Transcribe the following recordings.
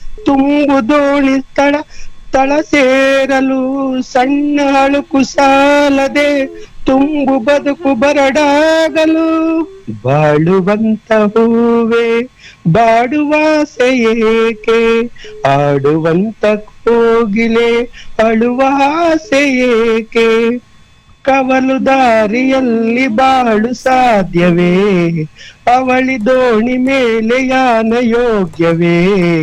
ತುಂಬು ದೋಣಿ ತಳ ಸೇರಲು ಸಣ್ಣ ಅಳುಕು ಸಾಲದೆ ತುಂಬು ಬದುಕು ಬರಡಾಗಲು ಬಾಳುವಂತ ಹೂವೆ ಬಾಡುವಾಸೆ ಏಕೆ ಆಡುವಂತ ಕೋಗಿಲೆ ಅಳುವ ಆಸೆ ಏಕೆ ಕವಲು ದಾರಿಯಲ್ಲಿ ಬಾಳು ಸಾಧ್ಯವೇ ಅವಳಿ ದೋಣಿ ಮೇಲೆ ಯಾನ ಯೋಗ್ಯವೇ.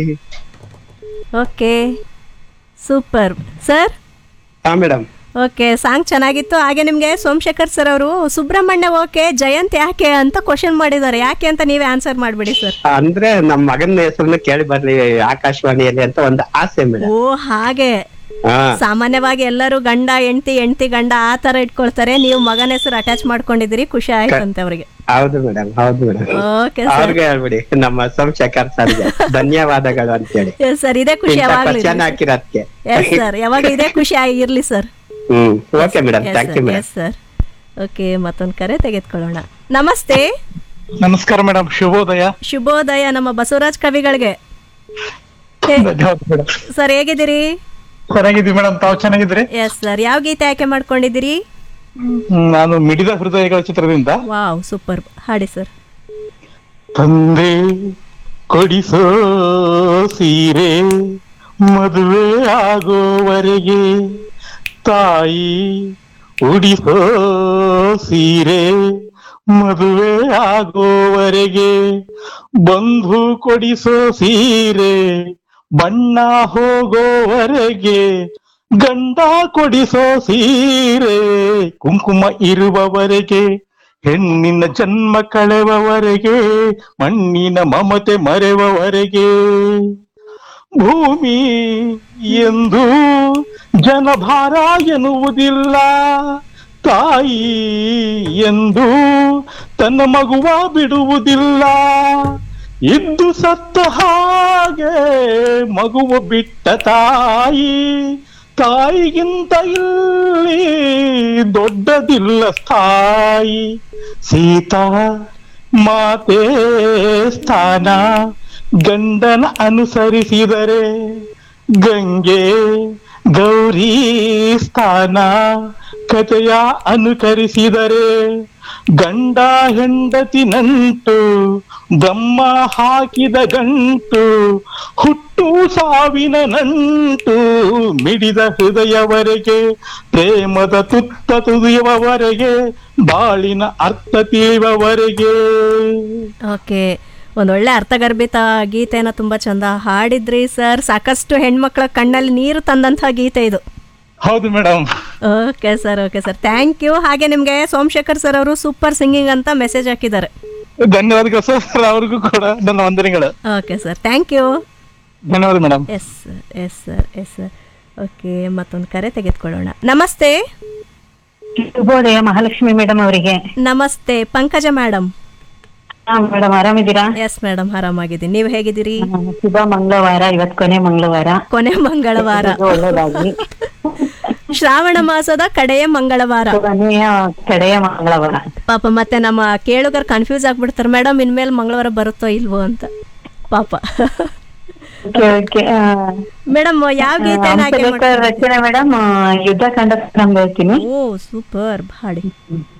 Okay, super sir. ಹಾ ಮೇಡಮ್. ಓಕೆ, ಸಾಂಗ್ ಚೆನ್ನಾಗಿತ್ತು. ಹಾಗೆ ನಿಮಗೆ ಸೋಮಶೇಖರ್ ಸರ್ ಅವರು ಸುಬ್ರಹ್ಮಣ್ಯ ಓಕೆ ಜಯಂತ್ ಯಾಕೆ ಅಂತ ಕ್ವಶನ್ ಮಾಡಿದ್ದಾರೆ. ಯಾಕೆ ಅಂತ ನೀವೇ ಆನ್ಸರ್ ಮಾಡ್ಬಿಡಿ ಸರ್. ಅಂದ್ರೆ ನಮ್ಮ ಮಗನ ಹೆಸರನ್ನ ಕೇಳಿ ಬರ್ಲಿ ಆಕಾಶವಾಣಿಯಲ್ಲಿ ಅಂತ ಒಂದು ಆಸೆ ಮೇಡಮ್. ಓ ಹಾಗೆ. ಸಾಮಾನ್ಯವಾಗಿ ಎಲ್ಲರೂ ಗಂಡ ಹೆಂಡತಿ ಹೆಂಡತಿ ಗಂಡ ಆ ತರ ಇಟ್ಕೊಳ್ತಾರೆ. ನೀವು ಮಗನ ಹೆಸರು ಅಟ್ಯಾಚ್ ಮಾಡ್ಕೊಂಡಿದ್ದೀರಿ, ಖುಷಿ ಆಯ್ತಂತೆ ಅವ್ರಿಗೆ. ಹೌದು ಮೇಡಮ್, ಹೌದು ಮೇಡಮ್. ಓಕೆ ಅವ್ರಿಗೆ ಹೇಳ್ಬಿಡಿ ನಮ್ಮ ಸೋಮಶೇಖರ್ ಸರ್ಗೆ ಧನ್ಯವಾದಗಳು ಅಂತೇಳಿ. ಸರ್, ಇದೇ ಖುಷಿ ಯಾವಾಗ್ಲೂ ಹಾಕಿರೋದಕ್ಕೆ. ಎಸ್ ಸರ್, ಯಾವಾಗ ಇದೇ ಖುಷಿ ಇರ್ಲಿ sir. Okay madam, thank you madam. Yes sir. Okay, ಮತ್ತೊಂದು ಕರೆ ತೆಗೆದುಕೊಳ್ಳೋಣ. ನಮಸ್ತೆ. ನಮಸ್ಕಾರ ಮೇಡಮ್, ಶುಭೋದಯ. ಶುಭೋದಯ ನಮ್ಮ ಬಸವರಾಜ್ ಕವಿಗಳಿಗೆ. ಸರ್ ಹೇಗಿದ್ದೀರಿ? ಚೆನ್ನಾಗಿದ್ದೀವಿ ಮೇಡಮ್, ತಾವು ಚೆನ್ನಾಗಿದ್ರಿ? Yes sir. ಯಾವ ಗೀತೆ ಆಯ್ಕೆ ಮಾಡ್ಕೊಂಡಿದ್ದೀರಿ? ನಾನು ಮಿಡಿದ ಹೃದಯಗಳ ಚಿತ್ರದಿಂದ. ವಾವ್, ಸೂಪರ್, ಹಾಡಿ ಸರ್. ತಂದೆ ಕೊಡಿಸೋ ಸೀರೆ ಮದುವೆ ಆಗೋವರೆಗೆ, ತಾಯಿ ಉಡಿಸೋ ಸೀರೆ ಮದುವೆ ಆಗೋವರೆಗೆ, ಬಂಧು ಕೊಡಿಸೋ ಸೀರೆ ಬಣ್ಣ ಹೋಗೋವರೆಗೆ, ಗಂಡ ಕೊಡಿಸೋ ಸೀರೆ ಕುಂಕುಮ ಇರುವವರೆಗೆ, ಹೆಣ್ಣಿನ ಜನ್ಮ ಕಳೆವವರೆಗೆ, ಮಣ್ಣಿನ ಮಮತೆ ಮರೆವವರೆಗೆ. ಭೂಮಿ ಎಂದು ಜನಭಾರ ಎನ್ನುವುದಿಲ್ಲ, ತಾಯಿ ಎಂದು ತನ್ನ ಮಗುವ ಬಿಡುವುದಿಲ್ಲ. ಇದ್ದು ಸತ್ತ ಹಾಗೆ ಮಗುವು ಬಿಟ್ಟ ತಾಯಿ, ತಾಯಿಗಿಂತ ಇಲ್ಲಿ ದೊಡ್ಡದಿಲ್ಲ ಸ್ಥಾಯಿ. ಸೀತಾ ಮಾತೆ ಸ್ಥಾನ ಗಂಡನ ಅನುಸರಿಸಿದರೆ, ಗಂಗೆ ಗೌರಿ ಸ್ಥಾನ ಕಥೆಯ ಅನುಕರಿಸಿದರೆ, ಗಂಡ ಹೆಂಡತಿ ನಂಟು ಬ್ರಹ್ಮ ಹಾಕಿದ ಗಂಟು, ಹುಟ್ಟು ಸಾವಿನ ನಂಟು ಮಿಡಿದ ಹೃದಯವರೆಗೆ, ಪ್ರೇಮದ ತುತ್ತ ತುದಿಯುವವರೆಗೆ, ಬಾಳಿನ ಅರ್ಥ ತಿಳಿಯುವವರೆಗೆ. ಓಕೆ, ಒಂದೊಳ್ಳೆ ಅರ್ಥಗರ್ಭಿತ ಗೀತೆನ ತುಂಬಾ ಚಂದ ಹಾಡಿದ್ರಿ ಸರ್. ಸಾಕಷ್ಟು ಹೆಣ್ಮಕ್ಳ ಕಣ್ಣಲ್ಲಿ ನೀರು ತಂದಂತಹ ಗೀತೆ ಇದು. ಹೌದು madam. Okay sir, okay sir, thank you. ಹಾಗೆ ನಿಮ್ಗೆ ಸೋಮಶೇಖರ್ ಸರ್ ಅವರು ಸೂಪರ್ ಸಿಂಗಿಂಗ್ ಅಂತ ಮೆಸೇಜ್ ಹಾಕಿದ್ದಾರೆ. ಧನ್ಯವಾದಗಳು ಸರ್, ಅವ್ರಿಗೂ ಕೂಡ ನನ್ನ ವಂದನೆಗಳು. Okay sir, thank you. ಧನ್ಯವಾದ madam. Yes sir, yes sir, yes sir. Okay, ಮತ್ತೊಂದು ಕರೆ ತೆಗೆದುಕೊಳ್ಳೋಣ. ನಮಸ್ತೆ. ಶುಭೋದಯ ಮಹಾಲಕ್ಷ್ಮಿ ಮೇಡಮ್ ಅವರಿಗೆ. ನಮಸ್ತೆ ಪಂಕಜ ಮೇಡಮ್. ಮೇಡಮ್ ಆರಾಮಿದ್ದೀರಾ? Yes madam, ಆರಾಮಾಗಿದ್ದೀನಿ. ನೀವು ಹೇಗಿದ್ದೀರಿ? ಶುಭ ಮಂಗಳವಾರ, ಇವತ್ತು ಕೊನೆ ಮಂಗಳವಾರ. ಕೊನೆ ಮಂಗಳವಾರ, ಒಳ್ಳೆದಾಗಿ. ಶ್ರಾವಣ ಮಾಸದ ಕಡೆಯ ಮಂಗಳವಾರ, ಕಡೆಯ ಮಂಗಳವಾರ. ಪಾಪ ಮತ್ತೆ ನಮ್ಮ ಕೇಳುಗರು ಕನ್ಫ್ಯೂಸ್ ಆಗ್ಬಿಡ್ತಾರೆ, ಮೇಡಮ್ ಇನ್ಮೇಲೆ ಮಂಗಳವಾರ ಬರುತ್ತೋ ಇಲ್ವೋ ಅಂತ ಪಾಪ. ಮೇಡಮ್ ಯಾವ ಗೀತೆ ರಚನೆ ಮೇಡಮ್ ಯುದ್ಧ ಕಂಡ ಹೇಳ್ತೀನಿ. ಓ ಸೂಪರ್, ಹಾಡಿ.